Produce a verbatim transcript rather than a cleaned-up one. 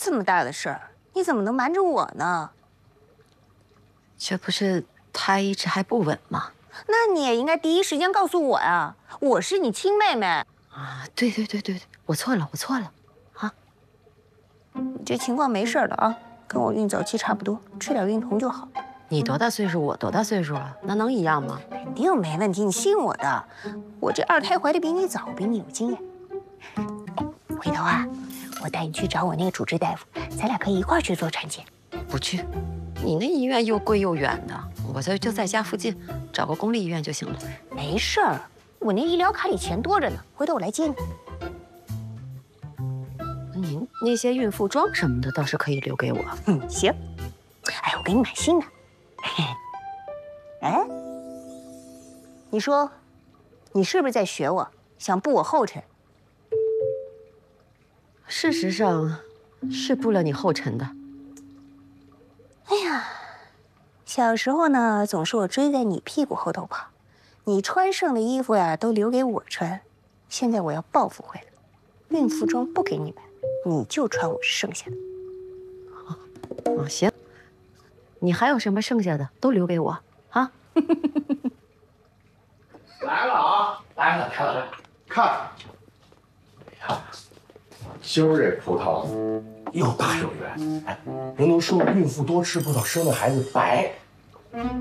这么大的事儿，你怎么能瞒着我呢？ 这不是胎一直还不稳吗？ 那你也应该第一时间告诉我呀！我是你亲妹妹啊！对对对对对，我错了，我错了，啊！ 你这情况没事的啊，跟我孕早期差不多，吃点孕酮就好。 你多大岁数，我多大岁数啊？那能一样吗？ 肯定没问题，你信我的。我这二胎怀的比你早，比你有经验。回头啊，我带你去找我那个主治大夫，咱俩可以一块儿去做产检。 不去，你那医院又贵又远的，我这就在家附近找个公立医院就行了。 没事儿，我那医疗卡里钱多着呢，回头我来接你。 您那些孕妇装什么的倒是可以留给我。 嗯，行。哎，我给你买新的。嘿嘿。哎，你说，你是不是在学我，想步我后尘？ 事实上，是步了你后尘的。 哎呀，小时候呢，总是我追在你屁股后头跑，你穿剩的衣服呀都留给我穿。现在我要报复回来，孕妇装不给你买，你就穿我剩下的。 啊，行。你还有什么剩下的，都留给我啊！ 来了啊，来了来了来了，看，哎呀，今儿这葡萄又大又圆，哎，人都说孕妇多吃葡萄，生的孩子白。